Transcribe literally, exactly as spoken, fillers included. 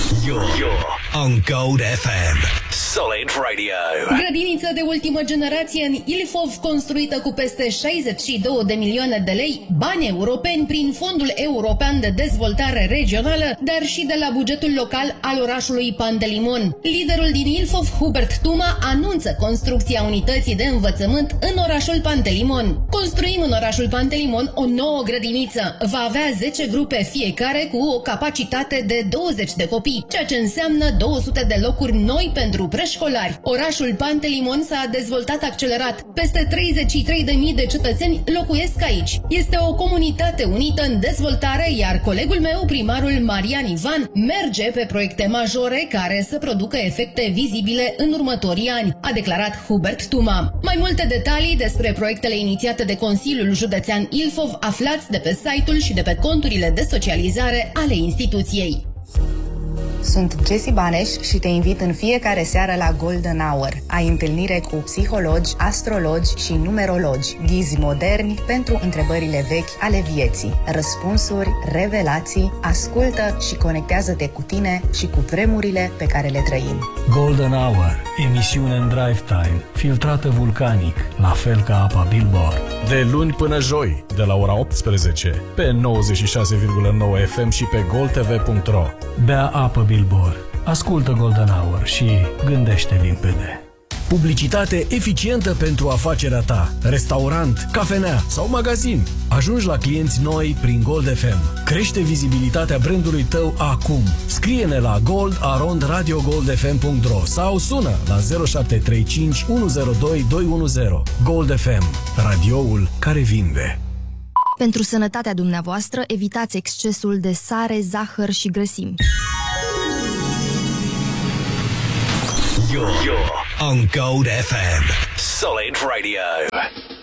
You're, you're on Gold F M. Solid Radio. Grădiniță de ultimă generație în Ilfov, construită cu peste șaizeci și două de milioane de lei, bani europeni prin Fondul European de Dezvoltare Regională, dar și de la bugetul local al orașului Pantelimon. Liderul din Ilfov, Hubert Tuma, anunță construcția unității de învățământ în orașul Pantelimon. Construim în orașul Pantelimon o nouă grădiniță. Va avea zece grupe fiecare cu o capacitate de douăzeci de copii, ceea ce înseamnă două sute de locuri noi pentru preșcolari. Orașul Pantelimon s-a dezvoltat accelerat. Peste treizeci și trei de mii de cetățeni locuiesc aici. Este o comunitate unită în dezvoltare, iar colegul meu, primarul Marian Ivan, merge pe proiecte majore care să producă efecte vizibile în următorii ani, a declarat Hubert Tuma. Mai multe detalii despre proiectele inițiate de Consiliul Județean Ilfov aflați de pe site-ul și de pe conturile de socializare ale instituției. Sunt Jessie Baneș și te invit în fiecare seară la Golden Hour. Ai întâlnire cu psihologi, astrologi și numerologi, ghizi moderni pentru întrebările vechi ale vieții, răspunsuri, revelații, ascultă și conectează-te cu tine și cu vremurile pe care le trăim. Golden Hour, emisiune în drive time, filtrată vulcanic, la fel ca apa Billboard. De luni până joi, de la ora optsprezece, pe nouăzeci și șase virgulă nouă F M și pe gold t v punct ro. Bea apă Billboard, ascultă Golden Hour și gândește limpede. Publicitate eficientă pentru afacerea ta, restaurant, cafenea sau magazin. Ajungi la clienți noi prin Gold F M. Crește vizibilitatea brandului tău acum. Scrie-ne la gold arond radio gold f m punct ro sau sună la zero șapte trei cinci unu zero doi doi unu zero. Gold F M, radioul care vinde. Pentru sănătatea dumneavoastră, evitați excesul de sare, zahăr și grăsimi. You're, you're on Gold F M. Solid Radio.